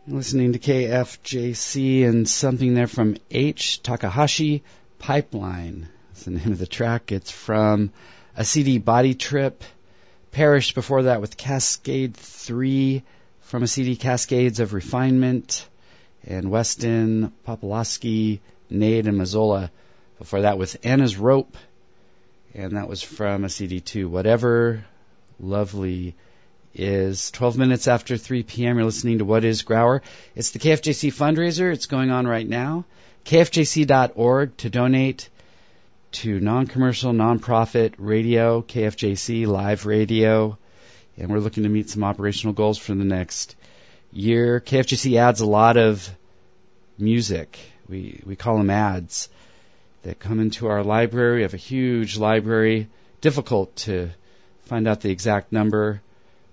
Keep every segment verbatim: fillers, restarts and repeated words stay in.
Listening to K F J C and something there from H. Takahashi, Pipeline. That's the name of the track. It's from a C D, Body Trip. Perished before that with Cascade three from a C D, Cascades of Refinement. And Weston, Popolowski, Nade, and Mazzola. Before that with Anna's Rope. And that was from a C D two, Whatever Lovely Is. twelve minutes after three p.m. You're listening to What is Grauer. It's the K F J C fundraiser. It's going on right now. K F J C dot org to donate to non-commercial, non-profit radio, K F J C live radio. And we're looking to meet some operational goals for the next year. K F J C adds a lot of music. We, we call them ads that come into our library. We have a huge library. Difficult to find out the exact number.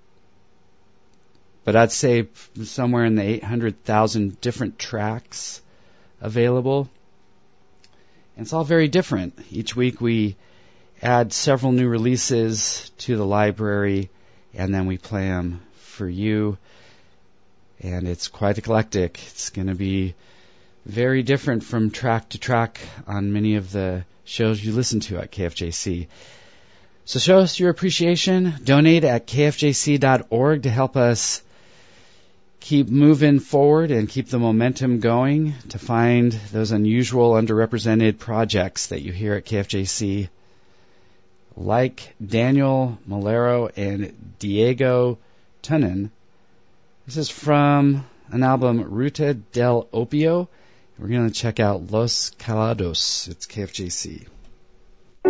But I'd say somewhere in the eight hundred thousand different tracks available. And it's all very different. Each week we add several new releases to the library, and then we play them for you. And it's quite eclectic. It's going to be very different from track to track on many of the shows you listen to at K F J C. So show us your appreciation. Donate at K F J C dot org to help us keep moving forward and keep the momentum going to find those unusual, underrepresented projects that you hear at K F J C, like Daniel Malero and Diego Tunin. This is from an album, Ruta del Opio. We're going to check out Los Calados. It's K F J C.